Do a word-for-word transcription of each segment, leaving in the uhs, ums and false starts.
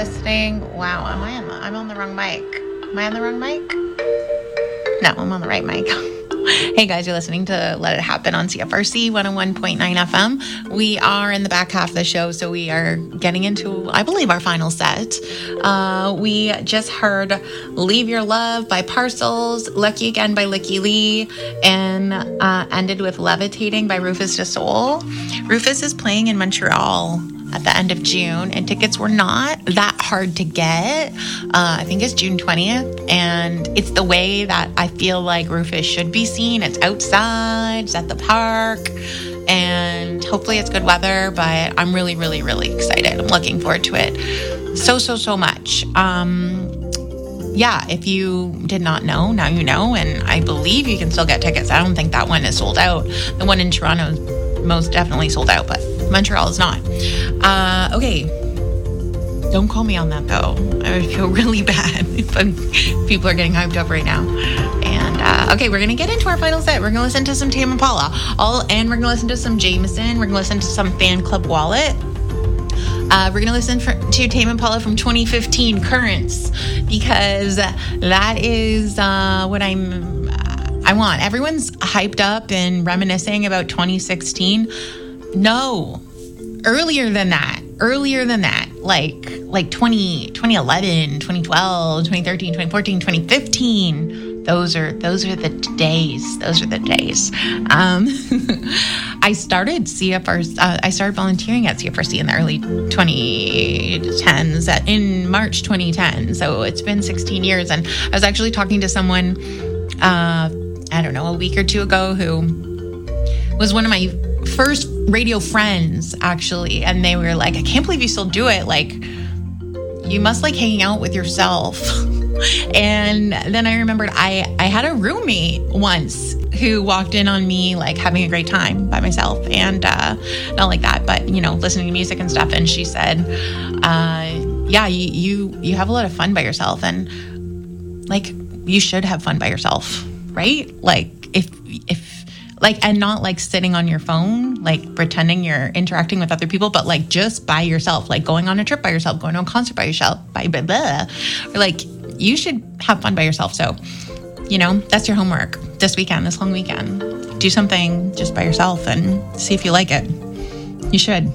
listening. Wow, am I on the, I'm on the wrong mic. Am I on the wrong mic? No, I'm on the right mic. Hey guys, you're listening to Let It Happen on C F R C one oh one point nine F M. We are in the back half of the show, so we are getting into, I believe, our final set. Uh, we just heard Leave Your Love by Parcels, Lucky Again by Licky Lee, and uh, ended with Levitating by Rufus Du Sol. Rufus is playing in Montreal at the end of June, and tickets were not that hard to get. Uh, I think it's June twentieth, and it's the way that I feel like Rufus should be seen. It's outside, it's at the park, and hopefully it's good weather, but I'm really, really, really excited. I'm looking forward to it so, so, so much. Um, yeah, if you did not know, now you know, and I believe you can still get tickets. I don't think that one is sold out. The one in Toronto is most definitely sold out, but Montreal is not. Uh, okay. Don't call me on that, though. I would feel really bad if people are getting hyped up right now. And, uh, okay, we're going to get into our final set. We're going to listen to some Tame Impala. All, and we're going to listen to some Jameson. We're going to listen to some Fan Club Wallet. Uh, we're going to listen for, to Tame Impala from twenty fifteen, Currents, because that is uh, what I'm, I want. Everyone's hyped up and reminiscing about twenty sixteen. No, earlier than that, earlier than that, like, like twenty, twenty eleven, twenty twelve, twenty thirteen, twenty fourteen, twenty fifteen. Those are, those are the days. Those are the days. Um, I started C F R, uh, I started volunteering at C F R C in the early twenty tens, at, in March twenty ten. So it's been sixteen years. And I was actually talking to someone, uh, I don't know, a week or two ago, who was one of my first radio friends, actually, and they were like, I can't believe you still do it. Like, you must like hanging out with yourself. And then I remembered I, I had a roommate once who walked in on me like having a great time by myself, and uh, not like that, but, you know, listening to music and stuff. And she said, uh, yeah, you, you, you have a lot of fun by yourself, and like, you should have fun by yourself, right? Like, if, if, Like, and not like sitting on your phone, like pretending you're interacting with other people, but like just by yourself, like going on a trip by yourself, going to a concert by yourself, by blah, blah. Or like, you should have fun by yourself. So, you know, that's your homework this weekend, this long weekend. Do something just by yourself and see if you like it. You should.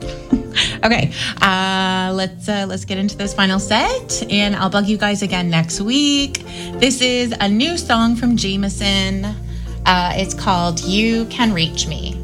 Okay, uh, let's uh, let's get into this final set, and I'll bug you guys again next week. This is a new song from Jameson. Uh, it's called You Can Reach Me.